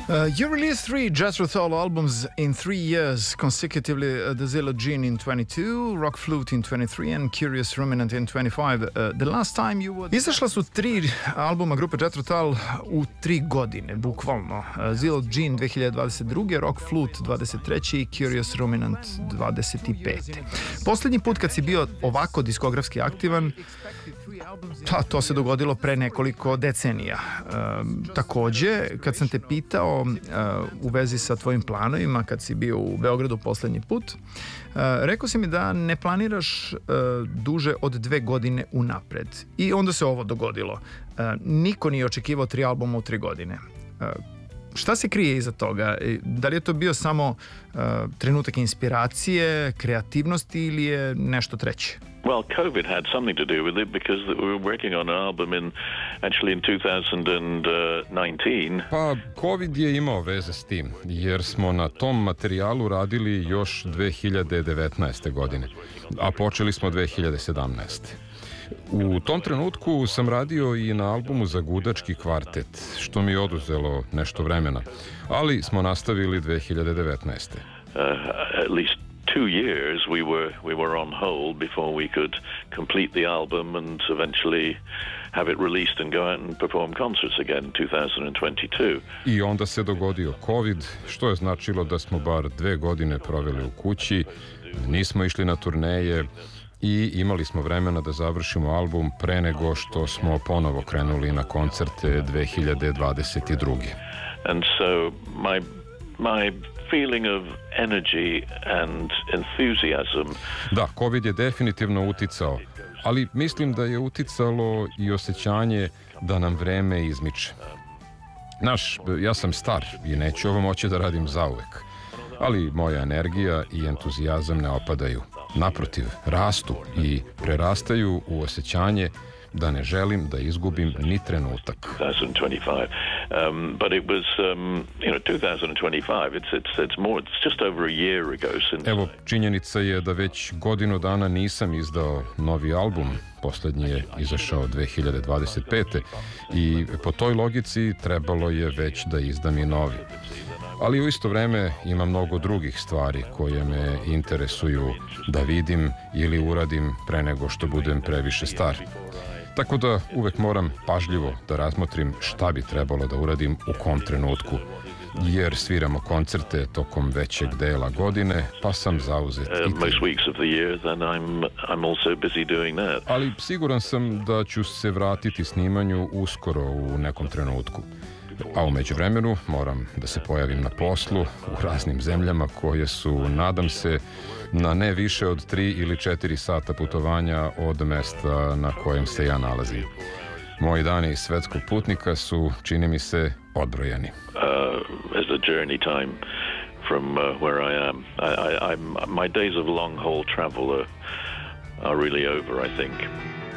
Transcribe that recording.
You released 3 Jethro Tull albums in 3 years consecutively, The Zilla Gene in 22, Rock Flute in 23 and Curious Ruminant in 25. The last time you were... Izašla su 3 albuma grupe Jethro Tull u 3 godine, bukvalno. Zilla Gene 2022, Rock Flute 23 i Curious Ruminant 25. Poslednji put kad si bio ovako diskografski aktivan, pa to se dogodilo pre nekoliko decenija. Takođe, kad sam te pitao u vezi sa tvojim planovima kad si bio u Beogradu poslednji put, rekao si mi da ne planiraš duže od 2 godine unapred. I onda se ovo dogodilo. Niko nije očekivao 3 albuma u 3 godine. Šta se krije iza toga? Da li je to bio samo trenutak inspiracije, kreativnosti ili je nešto treće? Well, COVID had something to do with it because we were working on an album in 2019. Pa, COVID je imao veze s tim, jer smo na tom materijalu radili još 2019. godine, a počeli smo 2017. U tom trenutku sam radio i na albumu za gudački kvartet, što mi je oduzelo nešto vremena, ali smo nastavili 2019. At least 2 years we were on hold before we could complete the album and eventually have it released and go out and perform concerts again in 2022. I onda se dogodio COVID, što je značilo da smo bar 2 godine proveli u kući, nismo išli na turneje i imali smo vremena da završimo album pre nego što smo ponovo krenuli na koncerte 2022. And so my feeling of energy and enthusiasm. Da, COVID je definitivno uticao, ali mislim da je uticalo i osjećanje da nam vreme izmiče. Ja sam star i neću ovo moći da radim zauvek, ali moja energija i entuzijazam ne opadaju. Naprotiv, rastu i prerastaju u osjećanje da ne želim da izgubim ni trenutak. 2025. But it was, 2025, it's just over a year ago since... Evo, činjenica je da već godinu dana nisam izdao novi album. Poslednji je izašao 2025. I po toj logici trebalo je već da izdam i novi. Ali u isto vreme ima mnogo drugih stvari koje me interesuju da vidim ili uradim pre nego što budem previše star. Tako da uvek moram pažljivo da razmotrim šta bi trebalo da uradim u kom trenutku, jer sviramo koncerte tokom većeg dela godine, pa sam zauzet i tim. Ali siguran sam da ću se vratiti snimanju uskoro u nekom trenutku. A u međuvremenu moram da se pojavim na poslu u raznim zemljama koje su, nadam se, na ne više od 3 ili 4 sata putovanja od mesta na kojem se ja nalazim. Moji dani svetskog putnika su, čini mi se, odbrojeni. As a journey time from where I am, my days of long haul travel are really over, I think.